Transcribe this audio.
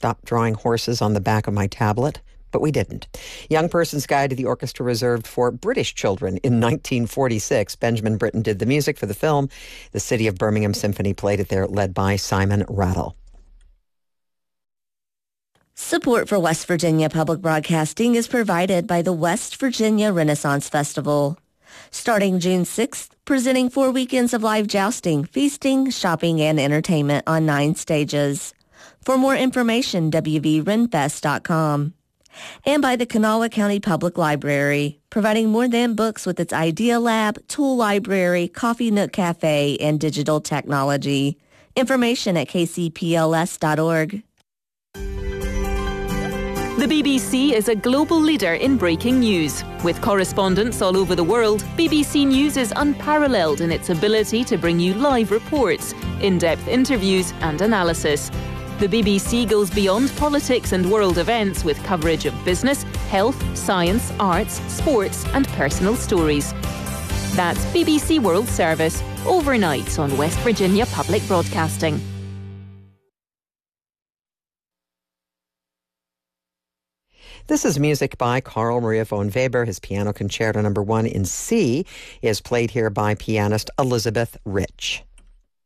stop drawing horses on the back of my tablet. But we didn't. Young Person's Guide to the Orchestra reserved for British children in 1946. Benjamin Britten did the music for the film. The City of Birmingham Symphony played it there, led by Simon Rattle. Support for West Virginia Public Broadcasting is provided by the West Virginia Renaissance Festival. Starting June 6th, presenting 4 weekends of live jousting, feasting, shopping, and entertainment on 9 stages. For more information, wvrenfest.com. And by the Kanawha County Public Library, providing more than books with its Idea Lab, Tool Library, Coffee Nook Cafe, and digital technology. Information at kcpls.org. The BBC is a global leader in breaking news. With correspondents all over the world, BBC News is unparalleled in its ability to bring you live reports, in-depth interviews and analysis. The BBC goes beyond politics and world events with coverage of business, health, science, arts, sports and personal stories. That's BBC World Service, overnight on West Virginia Public Broadcasting. This is music by Carl Maria von Weber. His Piano Concerto No. 1 in C is played here by pianist Elizabeth Rich.